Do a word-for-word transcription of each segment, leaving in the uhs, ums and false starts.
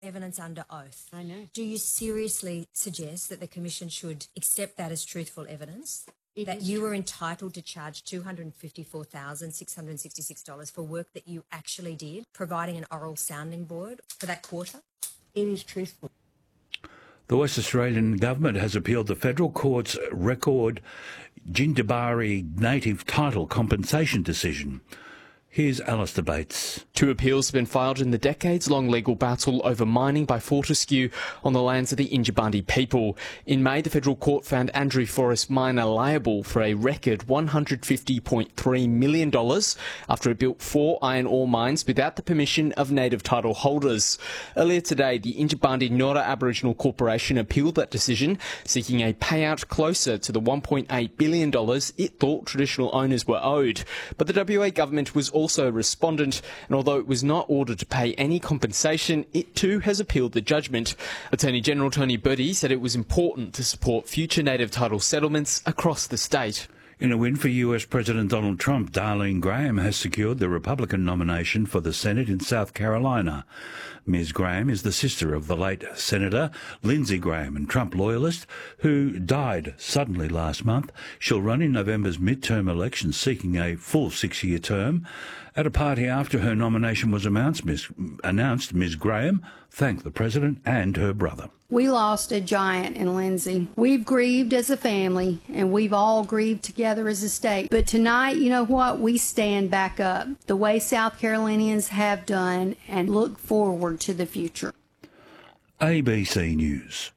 evidence under oath. I know. Do you seriously suggest that the Commission should accept that as truthful evidence? It that is you true. were entitled to charge two hundred fifty-four thousand six hundred sixty-six dollars for work that you actually did, providing an oral sounding board for that quarter? It is truthful. The West Australian Government has appealed the Federal Court's record Jindabyne Native Title compensation decision. Here's Alistair Bates. Two appeals have been filed in the decades-long legal battle over mining by Fortescue on the lands of the Yindjibarndi people. In May, the federal court found Andrew Forest Miner liable for a record one hundred fifty point three million dollars after it built four iron ore mines without the permission of native title holders. Earlier today, the Yindjibarndi Nora Aboriginal Corporation appealed that decision, seeking a payout closer to the one point eight billion dollars it thought traditional owners were owed. But the W A government was also respondent, and although it was not ordered to pay any compensation, it too has appealed the judgment. Attorney General Tony Bertie said it was important to support future native title settlements across the state. In a win for U S President Donald Trump, Darlene Graham has secured the Republican nomination for the Senate in South Carolina. Miz Graham is the sister of the late Senator Lindsey Graham, and Trump loyalist, who died suddenly last month. She'll run in November's midterm elections, seeking a full six-year term. At a party after her nomination was announced, Miz announced, Miz Graham thanked the President and her brother. We lost a giant in Lindsay. We've grieved as a family, and we've all grieved together as a state. But tonight, you know what? We stand back up the way South Carolinians have done and look forward to the future. A B C News.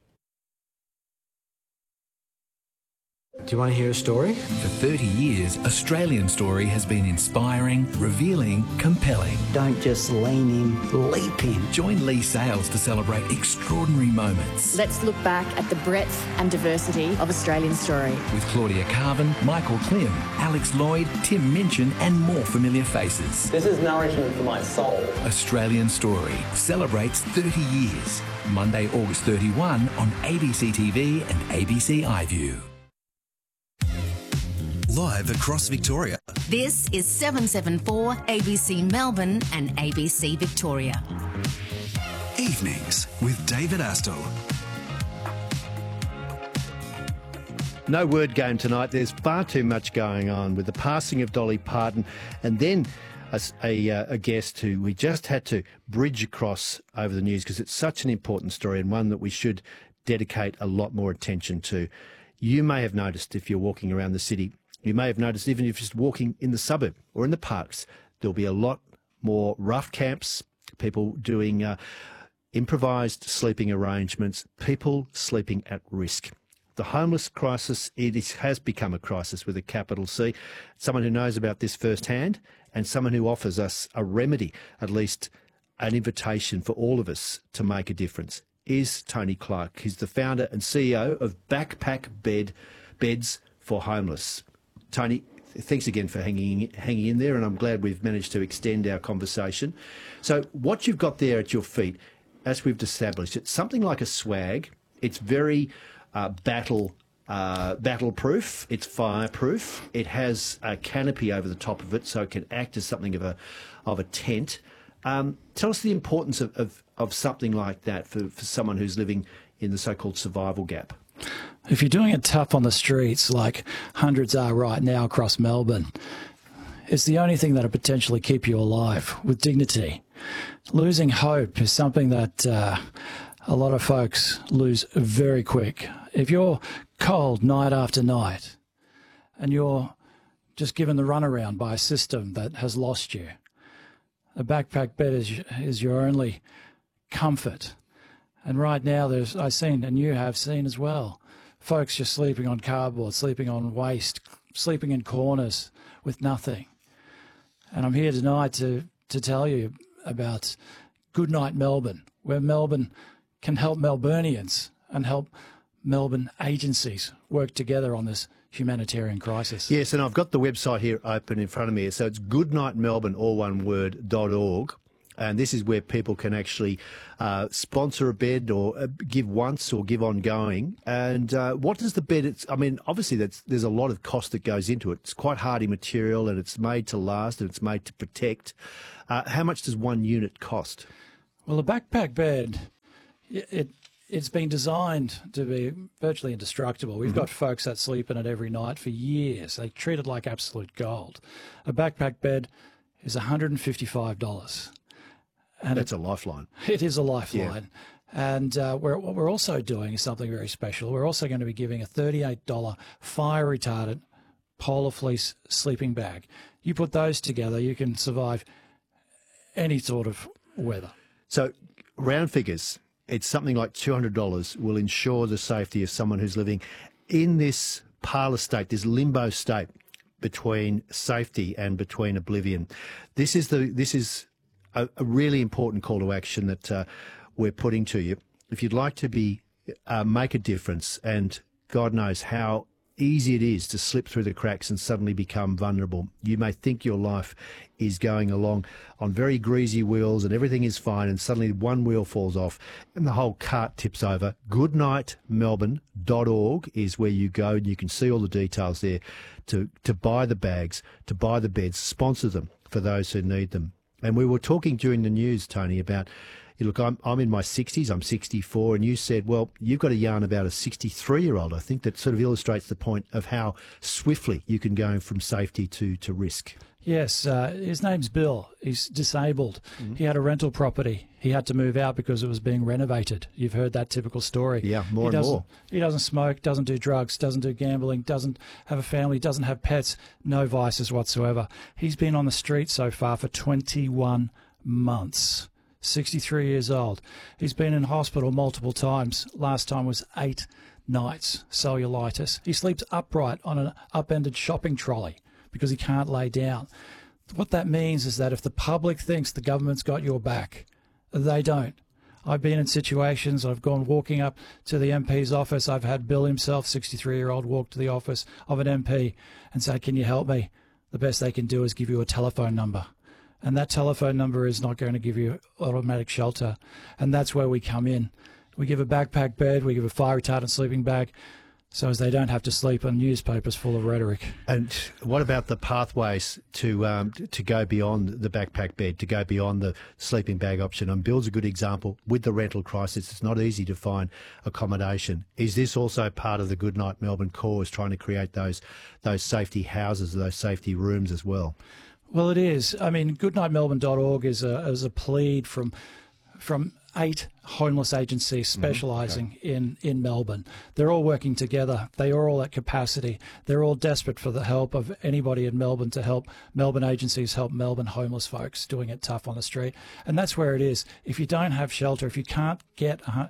Do you want to hear a story? For thirty years, Australian Story has been inspiring, revealing, compelling. Don't just lean in, leap in. Join Lee Sales to celebrate extraordinary moments. Let's look back at the breadth and diversity of Australian Story. With Claudia Carvin, Michael Klim, Alex Lloyd, Tim Minchin and more familiar faces. This is nourishment for my soul. Australian Story celebrates thirty years. Monday, August thirty-first on A B C T V and A B C iView. Live across Victoria. This is seven seven four A B C Melbourne and A B C Victoria. Evenings with David Astle. No word game tonight. There's far too much going on with the passing of Dolly Parton and then a, a, a guest who we just had to bridge across over the news because it's such an important story and one that we should dedicate a lot more attention to. You may have noticed if you're walking around the city, you may have noticed even if you're just walking in the suburb or in the parks, there'll be a lot more rough camps, people doing uh, improvised sleeping arrangements, people sleeping at risk. The homeless crisis, it is, has become a crisis with a capital C. Someone who knows about this firsthand and someone who offers us a remedy, at least an invitation for all of us to make a difference, is Tony Clark. He's the founder and C E O of Backpack Bed Beds for Homeless. Tony, thanks again for hanging hanging in there, and I'm glad we've managed to extend our conversation. So what you've got there at your feet, as we've established, it's something like a swag. It's very uh, battle uh, battle-proof. It's fireproof. It has a canopy over the top of it, so it can act as something of a of a tent. Um, tell us the importance of, of, of something like that for, for someone who's living in the so-called survival gap. If you're doing it tough on the streets, like hundreds are right now across Melbourne, it's the only thing that'll potentially keep you alive with dignity. Losing hope is something that uh, a lot of folks lose very quick. If you're cold night after night and you're just given the runaround by a system that has lost you, a backpack bed is, is your only comfort. And right now, there's I've seen, and you have seen as well, folks just sleeping on cardboard, sleeping on waste, sleeping in corners with nothing. And I'm here tonight to, to tell you about Goodnight Melbourne, where Melbourne can help Melburnians and help Melbourne agencies work together on this humanitarian crisis. Yes, and I've got the website here open in front of me. So it's Goodnight Melbourne, all one word, dot org. And this is where people can actually uh, sponsor a bed or uh, give once or give ongoing. And uh, what does the bed, it's, I mean, obviously that's, there's a lot of cost that goes into it. It's quite hardy material and it's made to last and it's made to protect. Uh, how much does one unit cost? Well, a backpack bed it it's been designed to be virtually indestructible. We've mm-hmm. got folks that sleep in it every night for years. They treat it like absolute gold. A backpack bed is one hundred fifty-five dollars. And That's it, a lifeline. It is a lifeline. Yeah. And uh, we're, what we're also doing is something very special. We're also going to be giving a thirty-eight dollars fire retardant Polar Fleece sleeping bag. You put those together, you can survive any sort of weather. So, round figures, it's something like two hundred dollars will ensure the safety of someone who's living in this parlour state, this limbo state between safety and between oblivion. This is the this is a, a really important call to action that uh, we're putting to you. If you'd like to be uh, make a difference, and God knows how easy it is to slip through the cracks and suddenly become vulnerable. You may think your life is going along on very greasy wheels and everything is fine, and suddenly one wheel falls off and the whole cart tips over. good night melbourne dot org is where you go, and you can see all the details there to, to buy the bags, to buy the beds, sponsor them for those who need them. And we were talking during the news, Tony, about, look, I'm, I'm in my sixties, I'm sixty-four, and you said, well, you've got a yarn about a sixty-three-year-old, I think, that sort of illustrates the point of how swiftly you can go from safety to, to risk. Yes, uh, his name's Bill. He's disabled. Mm-hmm. He had a rental property. He had to move out because it was being renovated. You've heard that typical story. Yeah, more he and more. He doesn't smoke, doesn't do drugs, doesn't do gambling, doesn't have a family, doesn't have pets, no vices whatsoever. He's been on the street so far for twenty-one months. sixty-three years old. He's been in hospital multiple times. Last time was eight nights, cellulitis. He sleeps upright on an upended shopping trolley because he can't lay down. What that means is that if the public thinks the government's got your back, they don't. I've been in situations, I've gone walking up to the M P's office. I've had Bill himself, sixty-three-year-old, walk to the office of an M P and say, can you help me? The best they can do is give you a telephone number. And that telephone number is not going to give you automatic shelter. And that's where we come in. We give a backpack bed, we give a fire retardant sleeping bag, so as they don't have to sleep on newspapers full of rhetoric. And what about the pathways to um, to go beyond the backpack bed, to go beyond the sleeping bag option? And Bill's a good example. With the rental crisis, it's not easy to find accommodation. Is this also part of the Goodnight Melbourne cause, trying to create those those safety houses, those safety rooms as well? Well, it is. I mean, good night melbourne dot org is a, is a plead from from eight homeless agencies specialising mm, okay. in, in Melbourne. They're all working together. They are all at capacity. They're all desperate for the help of anybody in Melbourne to help Melbourne agencies help Melbourne homeless folks doing it tough on the street. And that's where it is. If you don't have shelter, if you can't get uh,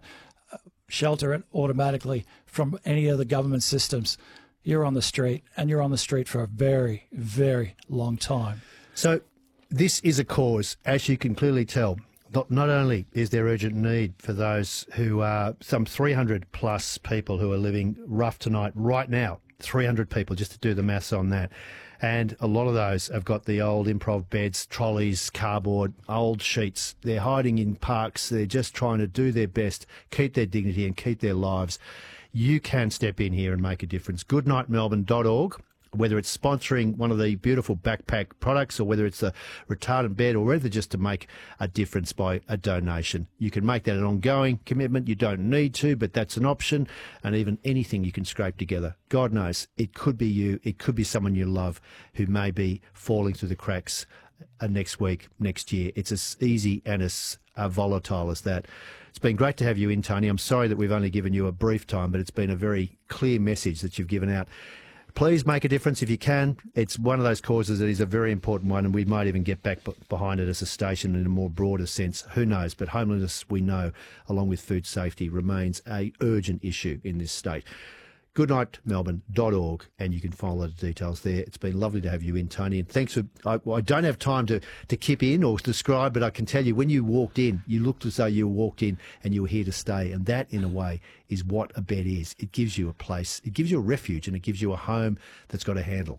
shelter automatically from any of the government systems, you're on the street, and you're on the street for a very, very long time. So this is a cause, as you can clearly tell. Not, not only is there urgent need for those who are some three hundred plus people who are living rough tonight, right now, three hundred people, just to do the maths on that. And a lot of those have got the old improv beds, trolleys, cardboard, old sheets. They're hiding in parks. They're just trying to do their best, keep their dignity and keep their lives. You can step in here and make a difference. good night melbourne dot org, whether it's sponsoring one of the beautiful backpack products or whether it's a retardant bed or whether just to make a difference by a donation. You can make that an ongoing commitment. You don't need to, but that's an option. And even anything you can scrape together. God knows, it could be you. It could be someone you love who may be falling through the cracks uh, next week, next year. It's as easy and as uh, volatile as that. It's been great to have you in, Tony. I'm sorry that we've only given you a brief time, but it's been a very clear message that you've given out. Please make a difference if you can. It's one of those causes that is a very important one, and we might even get back behind it as a station in a more broader sense. Who knows? But homelessness, we know, along with food safety, remains a urgent issue in this state. good night melbourne dot org, and you can follow the details there. It's been lovely to have you in, Tony, and thanks for, I, I don't have time to, to kip in or describe, but I can tell you when you walked in, you looked as though you walked in and you were here to stay, and that, in a way, is what a bed is. It gives you a place, it gives you a refuge, and it gives you a home that's got a handle.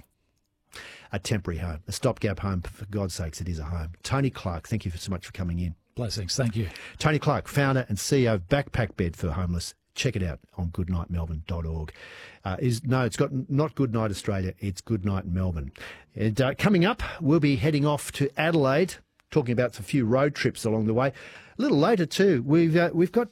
A temporary home, a stopgap home, for God's sakes, it is a home. Tony Clark, thank you so much for coming in. Blessings, thank you. Tony Clark, founder and C E O of Backpack Bed for Homeless. Check it out on good night melbourne dot org. Uh, is no, it's got not Good Night Australia, it's Good Night Melbourne. And uh, coming up, we'll be heading off to Adelaide, talking about a few road trips along the way. A little later too, we've uh, we've got